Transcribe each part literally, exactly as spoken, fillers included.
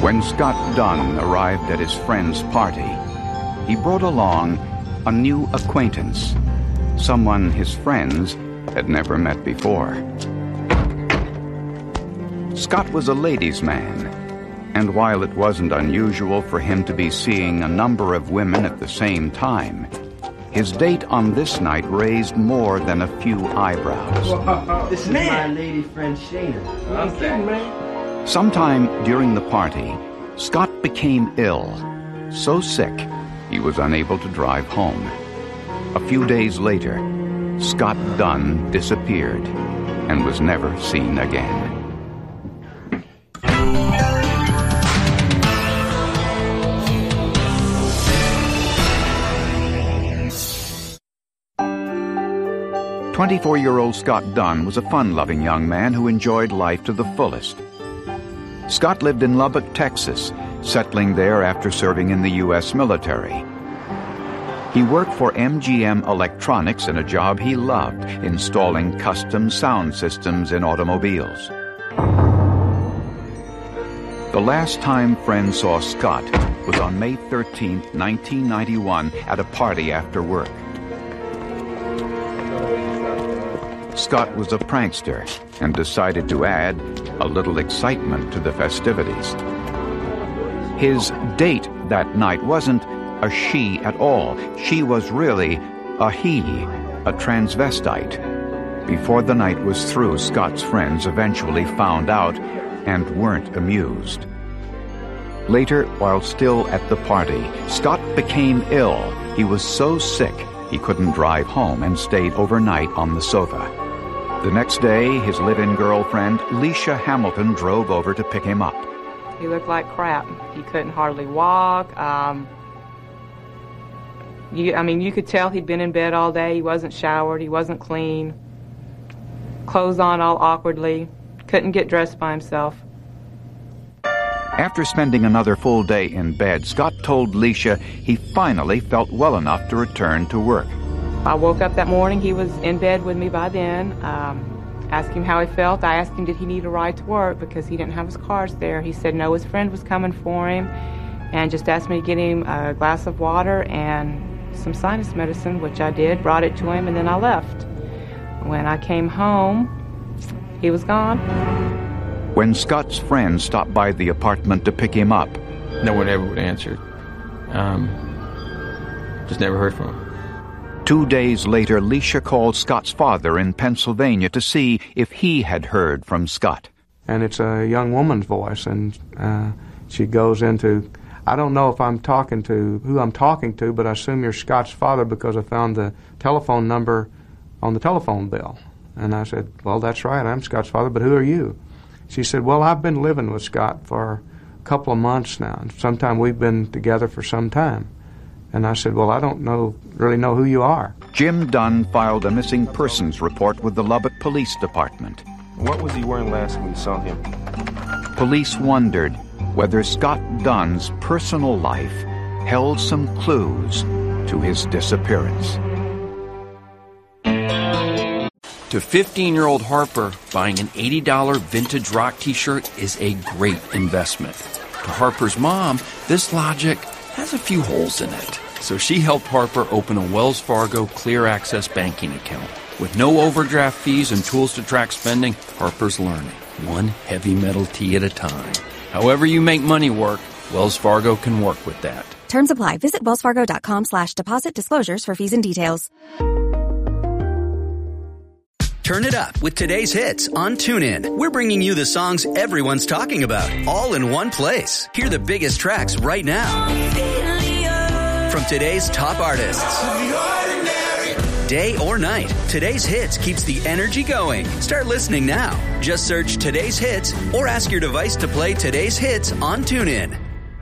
When Scott Dunn arrived at his friend's party, he brought along a new acquaintance, someone his friends had never met before. Scott was a ladies' man, and while it wasn't unusual for him to be seeing a number of women at the same time, his date on this night raised more than a few eyebrows. Whoa, this is man. my lady friend Shayna. I'm kidding, man. Sometime during the party, Scott became ill, so sick he was unable to drive home. A few days later, Scott Dunn disappeared and was never seen again. twenty-four-year-old Scott Dunn was a fun-loving young man who enjoyed life to the fullest. Scott lived in Lubbock, Texas, settling there after serving in the U S military. He worked for M G M Electronics in a job he loved, installing custom sound systems in automobiles. The last time friends saw Scott was on May thirteenth, nineteen ninety-one, at a party after work. Scott was a prankster and decided to add a little excitement to the festivities. His date that night wasn't a she at all. She was really a he, a transvestite. Before the night was through, Scott's friends eventually found out and weren't amused. Later, while still at the party, Scott became ill. He was so sick he couldn't drive home and stayed overnight on the sofa. The next day, his live-in girlfriend, Leisha Hamilton, drove over to pick him up. He looked like crap. He couldn't hardly walk. Um, you, I mean, you could tell he'd been in bed all day. He wasn't showered. He wasn't clean. Clothes on all awkwardly. Couldn't get dressed by himself. After spending another full day in bed, Scott told Leisha he finally felt well enough to return to work. I woke up that morning. He was in bed with me by then. Um, asked him how he felt. I asked him did he need a ride to work because he didn't have his cars there. He said no, his friend was coming for him, and just asked me to get him a glass of water and some sinus medicine, which I did, brought it to him, and then I left. When I came home, he was gone. When Scott's friend stopped by the apartment to pick him up, no one ever would answer. Um, just never heard from him. Two days later, Leisha called Scott's father in Pennsylvania to see if he had heard from Scott. And it's a young woman's voice, and uh, she goes into, I don't know if I'm talking to, who I'm talking to, but I assume you're Scott's father because I found the telephone number on the telephone bill. And I said, well, that's right, I'm Scott's father, but who are you? She said, well, I've been living with Scott for a couple of months now, and sometime we've been together for some time. And I said, well, I don't know, really know who you are. Jim Dunn filed a missing persons report with the Lubbock Police Department. What was he wearing last when you saw him? Police wondered whether Scott Dunn's personal life held some clues to his disappearance. To fifteen-year-old Harper, buying an eighty dollars vintage rock t-shirt is a great investment. To Harper's mom, this logic has a few holes in it. So she helped Harper open a Wells Fargo Clear Access banking account. With no overdraft fees and tools to track spending, Harper's learning, one heavy metal tee at a time. However you make money work, Wells Fargo can work with that. Terms apply. Visit wellsfargo.com slash deposit disclosures for fees and details. Turn it up with today's hits on TuneIn. We're bringing you the songs everyone's talking about, all in one place. Hear the biggest tracks right now. From today's top artists. Day or night, today's hits keeps the energy going. Start listening now. Just search Today's Hits or ask your device to play today's hits on TuneIn.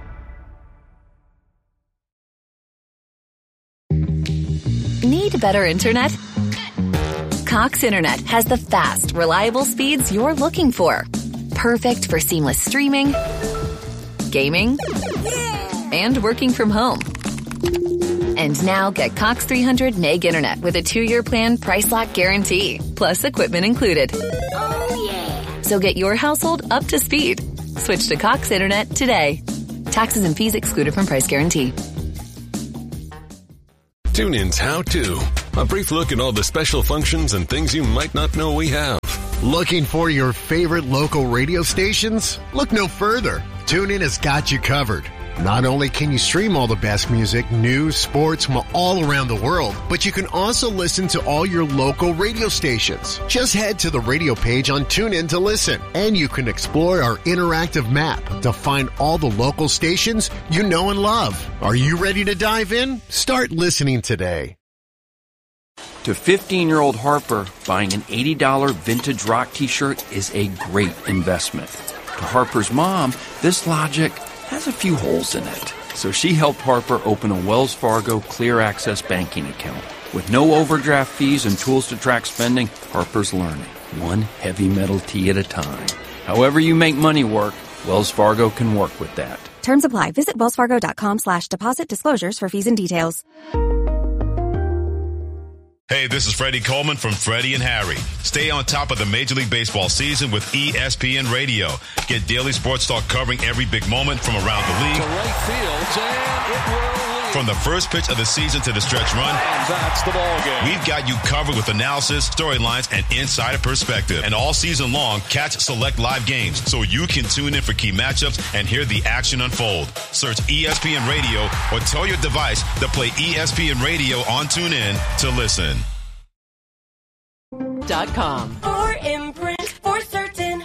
Need better internet? Cox Internet has the fast, reliable speeds you're looking for. Perfect for seamless streaming, gaming, and working from home. And now get Cox three hundred meg internet with a two-year plan price lock guarantee, plus equipment included. Oh, yeah. So get your household up to speed Switch to Cox Internet today. Taxes and fees excluded from price guarantee. TuneIn's How To. A brief look at all the special functions and things you might not know we have. Looking for your favorite local radio stations? Look no further. TuneIn has got you covered. Not only can you stream all the best music, news, sports from all around the world, but you can also listen to all your local radio stations. Just head to the radio page on TuneIn to listen, and you can explore our interactive map to find all the local stations you know and love. Are you ready to dive in? Start listening today. To fifteen-year-old Harper, buying an eighty dollars vintage rock t-shirt is a great investment. To Harper's mom, this logic has a few holes in it. So she helped Harper open a Wells Fargo Clear Access banking account. With no overdraft fees and tools to track spending, Harper's learning, one heavy metal tee at a time. However you make money work, Wells Fargo can work with that. Terms apply. Visit wellsfargo.com slash deposit disclosures for fees and details. Hey, this is Freddie Coleman from Freddie and Harry. Stay on top of the Major League Baseball season with E S P N Radio. Get daily sports talk covering every big moment from around the league. To right field, and it will lead. From the first pitch of the season to the stretch run. And that's the ball game. We've got you covered with analysis, storylines, and insider perspective. And all season long, catch select live games so you can tune in for key matchups and hear the action unfold. Search E S P N Radio or tell your device to play E S P N Radio on TuneIn to listen. Dot com. For imprint for certain.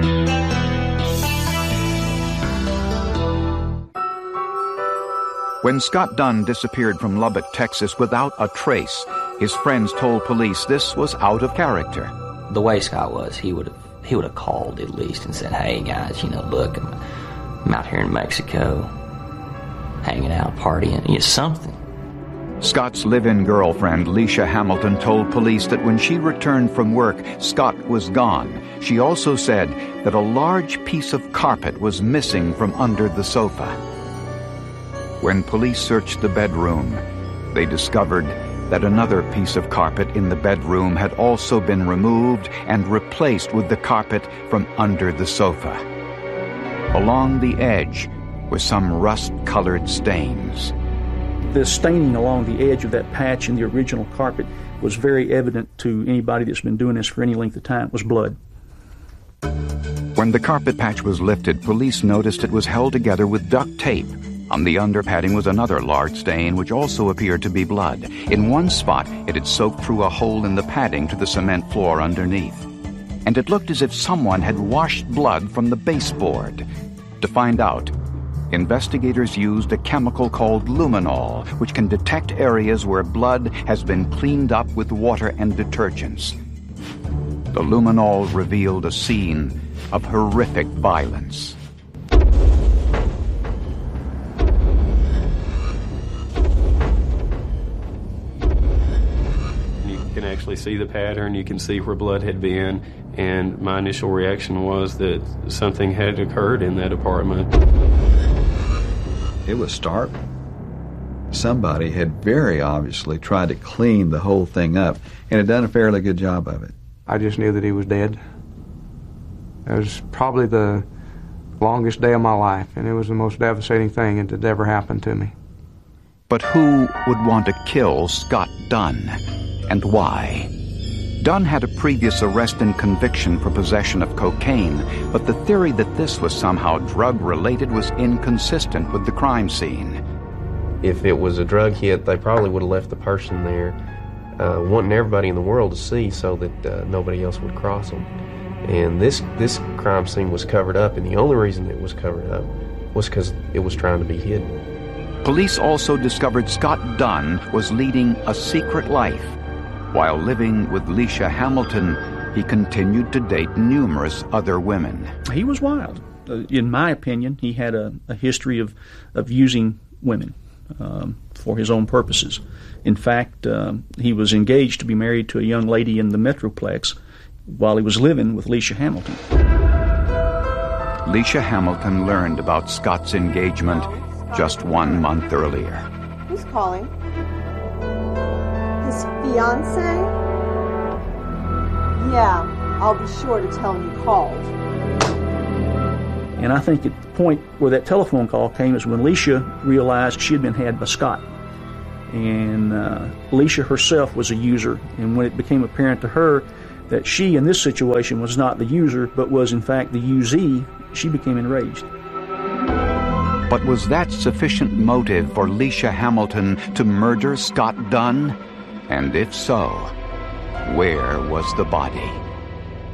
When Scott Dunn disappeared from Lubbock, Texas without a trace, his friends told police this was out of character. The way Scott was, he would have he would have called at least and said, "Hey guys, you know, look, I'm, I'm out here in Mexico, hanging out, partying, you know, something." Scott's live-in girlfriend, Leisha Hamilton, told police that when she returned from work, Scott was gone. She also said that a large piece of carpet was missing from under the sofa. When police searched the bedroom, they discovered that another piece of carpet in the bedroom had also been removed and replaced with the carpet from under the sofa. Along the edge were some rust-colored stains. The staining along the edge of that patch in the original carpet was very evident to anybody that's been doing this for any length of time. It was blood. When the carpet patch was lifted, police noticed it was held together with duct tape. On the under padding was another large stain, which also appeared to be blood. In one spot, it had soaked through a hole in the padding to the cement floor underneath. And it looked as if someone had washed blood from the baseboard. To find out, investigators used a chemical called luminol, which can detect areas where blood has been cleaned up with water and detergents. The luminol revealed a scene of horrific violence. You can actually see the pattern, you can see where blood had been, and my initial reaction was that something had occurred in that apartment. It was stark. Somebody had very obviously tried to clean the whole thing up and had done a fairly good job of it. I just knew that he was dead. It was probably the longest day of my life, and it was the most devastating thing that had ever happened to me. But who would want to kill Scott Dunn, and why? Dunn had a previous arrest and conviction for possession of cocaine, but the theory that this was somehow drug-related was inconsistent with the crime scene. If it was a drug hit, they probably would have left the person there, uh, wanting everybody in the world to see so that uh, nobody else would cross them. And this, this crime scene was covered up, and the only reason it was covered up was because it was trying to be hidden. Police also discovered Scott Dunn was leading a secret life. While living with Leisha Hamilton, he continued to date numerous other women. He was wild. Uh, in my opinion, he had a, a history of, of using women um, for his own purposes. In fact, um, he was engaged to be married to a young lady in the Metroplex while he was living with Leisha Hamilton. Leisha Hamilton learned about Scott's engagement just one month earlier. Who's calling? His fiancé? Yeah, I'll be sure to tell him you called. And I think at the point where that telephone call came is when Leisha realized she had been had by Scott. And uh, Leisha herself was a user, and when it became apparent to her that she in this situation was not the user but was in fact the usee, she became enraged. But was that sufficient motive for Leisha Hamilton to murder Scott Dunn? And if so, where was the body?